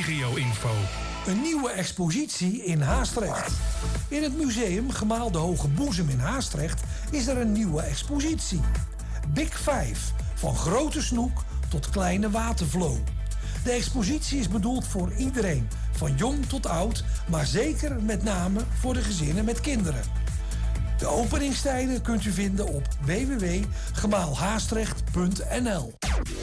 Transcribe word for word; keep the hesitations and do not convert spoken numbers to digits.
regio-info. Een nieuwe expositie in Haastrecht. In het museum Gemaal de Hoge Boezem in Haastrecht is er een nieuwe expositie. Big Five, van grote snoek tot kleine watervloo. De expositie is bedoeld voor iedereen, van jong tot oud, maar zeker met name voor de gezinnen met kinderen. De openingstijden kunt u vinden op w w w punt gemaalhaastrecht punt n l.